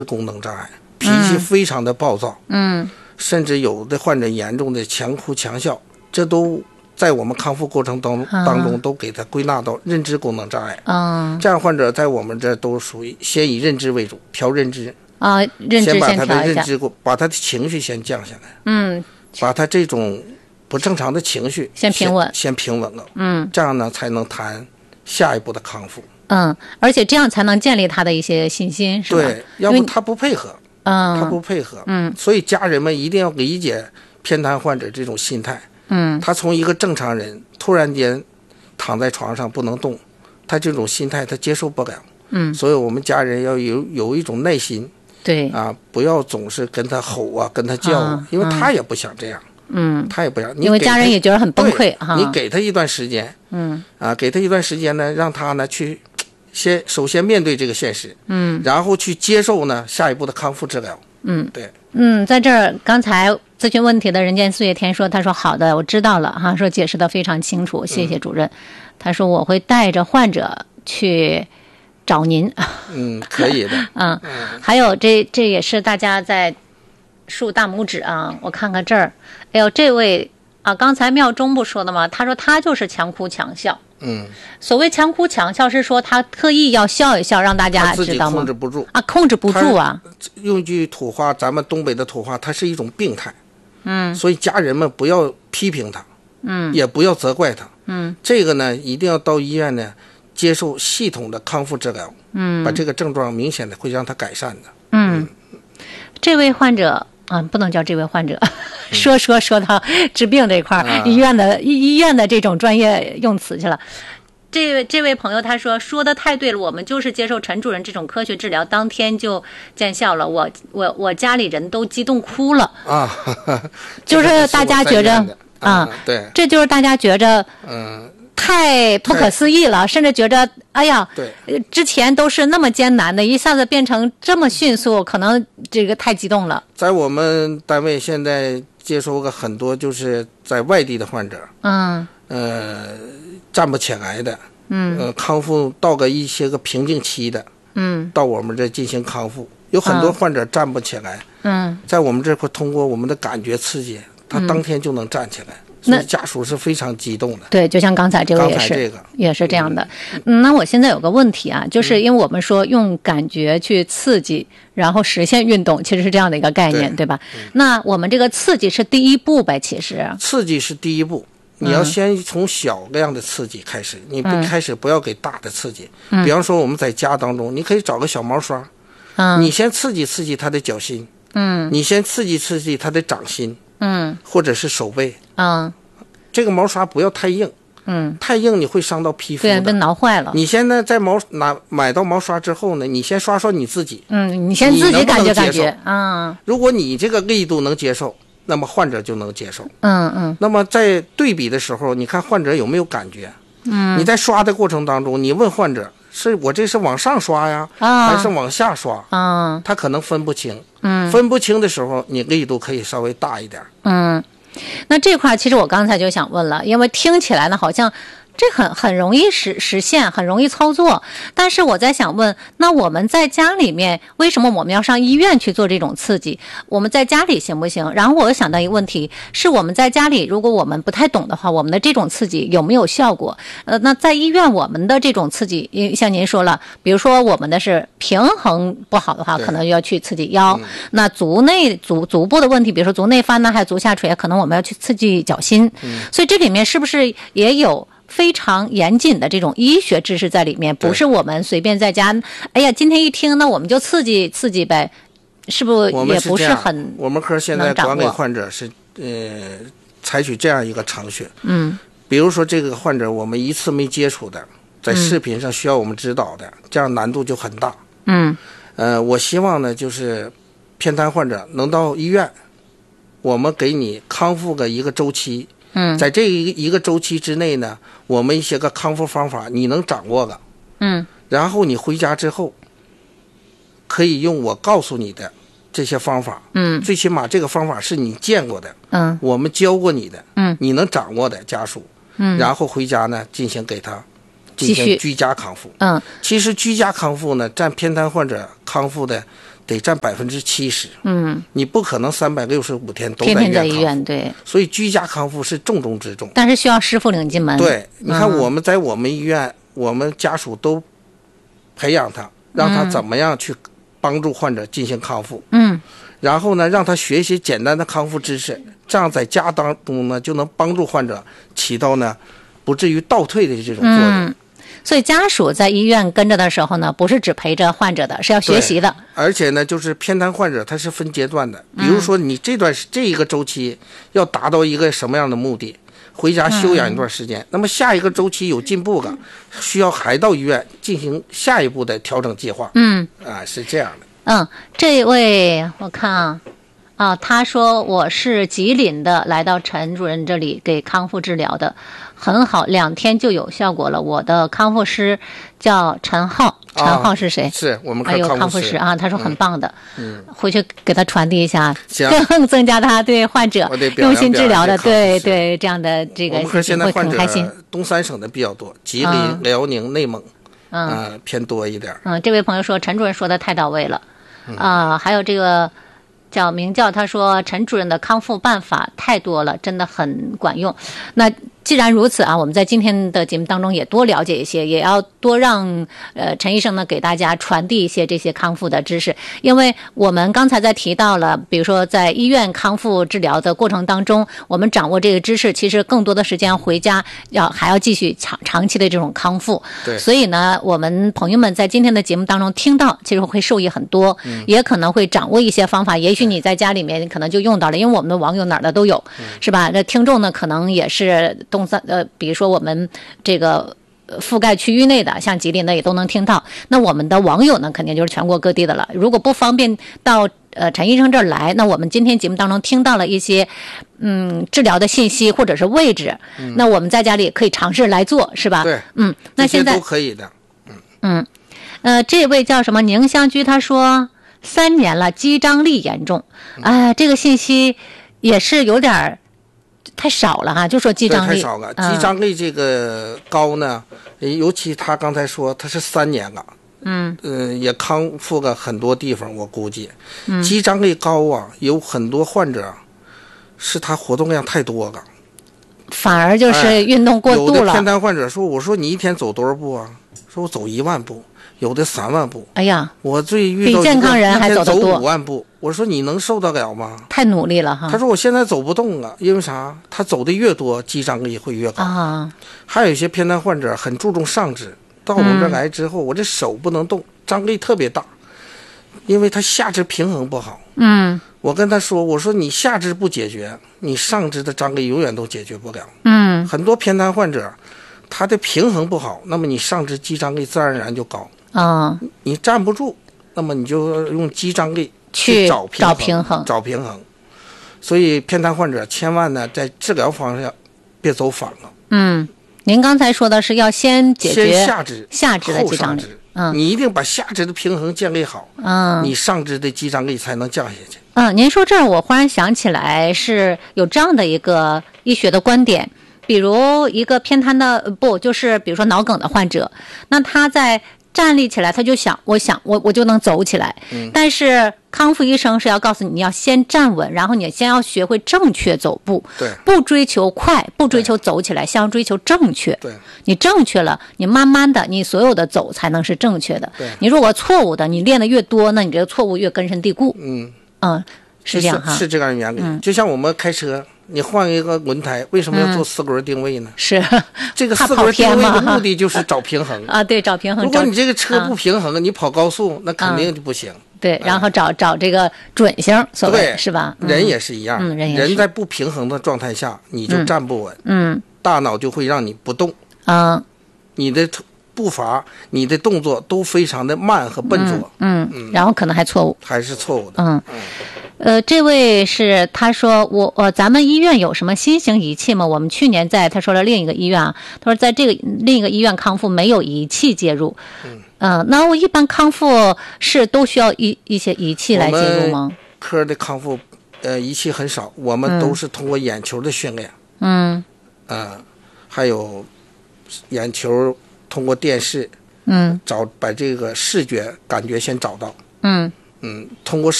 功能障碍，脾气非常的暴躁，甚至有的患者严重的强哭强笑，这都在我们康复过程当中都给他归纳到认知功能障碍。这样患者在我们这都属于先以认知为主，调认知认知先把他的调一下， 认知把他的情绪先降下来，把他这种不正常的情绪先平稳， 先平稳了，这样呢才能谈下一步的康复。 而且这样才能建立他的一些信心，是吧？ 对，要不他不配合，他不配合，所以家人们一定要理解偏瘫患者这种心态。他从一个正常人突然间躺在床上不能动，他这种心态他接受不了。所以我们家人要有一种耐心， 对啊，不要总是跟他吼啊，跟他叫啊，因为他也不想这样。他也不想， 因为家人也觉得很崩溃哈。 你给他一段时间，给他一段时间呢，让他呢去首先面对这个现实，然后去接受呢下一步的康复治疗。对， 在这儿刚才咨询问题的人间四月天说，他说好的，我知道了哈，说解释得非常清楚，谢谢主任。他说我会带着患者去找您。 可以的。 还有这也是大家在竖大拇指啊，我看看这儿，哎呦，这位啊，刚才妙中不说的吗？他说他就是强哭强笑。所谓强哭强笑是说他特意要笑一笑，让大家知道吗？ 控制不住啊，控制不住啊。 用句土话，咱们东北的土话，它是一种病态。所以家人们不要批评他，也不要责怪他。这个呢，一定要到医院呢接受系统的康复治疗。把这个症状明显的会让他改善的。 这位患者。不能叫这位患者，说到治病这块儿，医院的这种专业用词去了。这位朋友他说的太对了，我们就是接受陈主任这种科学治疗，当天就见效了。我家里人都激动哭了就是大家觉着对， 这就是大家觉着太不可思议了，甚至觉着哎呀， 对， 之前都是那么艰难的，一下子变成这么迅速，可能这个太激动了。 在我们单位现在接收个很多就是在外地的患者，站不起来的，康复到一些个瓶颈期的，到我们这进行康复，有很多患者站不起来，在我们这块通过我们的感觉刺激，他当天就能站起来。所以家属是非常激动的。 对，就像刚才这个也是这样的。那我现在有个问题啊，就是因为我们说用感觉去刺激，然后实现运动，其实是这样的一个概念， 对吧？那我们这个刺激是第一步呗，其实刺激是第一步，你要先从小量的刺激开始，你开始不要给大的刺激。比方说我们在家当中，你可以找个小毛刷，你先刺激刺激他的脚心，你先刺激刺激他的掌心，或者是手背，这个毛刷不要太硬，太硬你会伤到皮肤的， 对，被挠坏了。 你现在在买到毛刷之后呢，你先刷刷你自己， 你先自己感觉， 如果你这个力度能接受，那么患者就能接受，那么在对比的时候，你看患者有没有感觉，你在刷的过程当中，你问患者，是我这是往上刷呀，还是往下刷？他可能分不清。分不清的时候，你力度可以稍微大一点。 那这块其实我刚才就想问了，因为听起来呢，好像这很容易实现，很容易操作。但是我在想问，那我们在家里面，为什么我们要上医院去做这种刺激？我们在家里行不行？然后我又想到一个问题，是我们在家里，如果我们不太懂的话，我们的这种刺激有没有效果？那在医院我们的这种刺激，像您说了，比如说我们的是平衡不好的话，可能要去刺激腰。那足部的问题，比如说足内翻呢，还有足下垂，可能我们要去刺激脚心。所以这里面是不是也有非常严谨的这种医学知识在里面，不是我们随便在家，哎呀，今天一听，那我们就刺激呗，是不是也不是很？ 我们科现在管给患者是采取这样一个程序，比如说这个患者我们一次没接触的，在视频上需要我们指导的，这样难度就很大。我希望呢，就是偏瘫患者能到医院，我们给你康复一个周期。在这一个周期之内呢，我们一些个康复方法你能掌握了，然后你回家之后可以用我告诉你的这些方法，最起码这个方法是你见过的，我们教过你的，你能掌握的家属，然后回家呢进行给他进行居家康复。其实居家康复呢，占偏瘫患者康复的得占70%。你不可能365天都天天在医医院，对。 所以居家康复是重中之重。 但是需要师傅领进门。 对，你看我们在我们医院，我们家属都培养他，让他怎么样去帮助患者进行康复。然后呢，让他学一些简单的康复知识，这样在家当中呢，就能帮助患者起到呢不至于倒退的这种作用。 所以家属在医院跟着的时候呢，不是只陪着患者的，是要学习的。 而且呢，就是偏瘫患者他是分阶段的，比如说你这一个周期要达到一个什么样的目的，回家休养一段时间，那么下一个周期有进步了，需要还到医院进行下一步的调整计划。是这样的。 这位我看他说我是吉林的，来到陈主任这里给康复治疗的，很好，2天就有效果了。我的康复师叫陈浩，陈浩是谁？ 是我们康复师他说很棒的。回去给他传递一下，更增加他对患者用心治疗的，对这样的这个心情会很开心。东3省的比较多，吉林、辽宁、内蒙偏多一点。 这位朋友说陈主任说的太到位了。还有这个名叫他说陈主任的康复办法太多了，真的很管用。那既然如此我们在今天的节目当中也多了解一些，也要多让陈医生呢给大家传递一些这些康复的知识。因为我们刚才在提到了，比如说在医院康复治疗的过程当中，我们掌握这个知识，其实更多的时间回家还要继续长期的这种康复。 对， 所以呢，我们朋友们在今天的节目当中听到，其实会受益很多，也可能会掌握一些方法。也许你在家里面可能就用到了，因为我们的网友哪儿的都有，是吧？那听众呢，可能也是比如说我们这个覆盖区域内的，像吉林的也都能听到。那我们的网友呢，肯定就是全国各地的了。如果不方便到陈医生这儿来，那我们今天节目当中听到了一些治疗的信息或者是位置，那我们在家里可以尝试来做，是吧？ 对， 那现在这些都可以的。 这位叫什么宁香居，他说3年了，肌张力严重。这个信息也是有点太少了就说肌张力太少了。肌张力这个高呢，尤其他刚才说他是3年了，也康复了很多地方，我估计，肌张力高有很多患者是他活动量太多了， 反而就是运动过度了。 有的偏瘫患者说，我说你一天走多少步说我走1万步，有的3万步。 哎呀， 我最遇到比健康人还走得多， 5万步。我说你能受得了吗？ 太努力了他说我现在走不动了，因为啥？他走的越多，肌张力会越高。还有一些偏瘫患者很注重上肢，到我们这来之后，我这手不能动，张力特别大，因为他下肢平衡不好。我跟他说，我说你下肢不解决，你上肢的张力永远都解决不了。很多偏瘫患者他的平衡不好，那么你上肢肌张力自然而然就高。你站不住，那么你就用肌张力去找平衡。所以偏瘫患者千万呢在治疗方向别走反了。 您刚才说的是要先解决下肢的肌张力。 你一定把下肢的平衡建立好，你上肢的肌张力才能降下去。 您说这儿我忽然想起来是有这样的一个医学的观点，比如一个偏瘫的就是比如说脑梗的患者，那他在站立起来，他就想我就能走起来。但是康复医生是要告诉你，你要先站稳，然后你先要学会正确走步。 对， 不追求快，不追求走起来，先追求正确。 对， 你正确了，你慢慢的，你所有的走才能是正确的。 对， 你如果错误的，你练的越多，那你这个错误越根深蒂固。是这样是这样原理。就像我们开车，你换一个轮胎，为什么要做4轮定位呢？ 是这个4轮定位的目的就是找平衡对，找平衡。 如果你这个车不平衡，你跑高速那肯定就不行。 对，然后找这个准星，所谓是吧？ 人也是一样，人在不平衡的状态下，你就站不稳，大脑就会让你不动，你的步伐、你的动作都非常的慢和笨拙， 然后可能还错误， 还是错误的。 这位是他说咱们医院有什么新型仪器吗？我们去年他说了另一个医院他说在这个另一个医院康复没有仪器介入。那我一般康复是都需要一些仪器来介入吗？ 科的康复仪器很少，我们都是通过眼球的训练。还有眼球通过电视，把这个视觉感觉先找到。 通过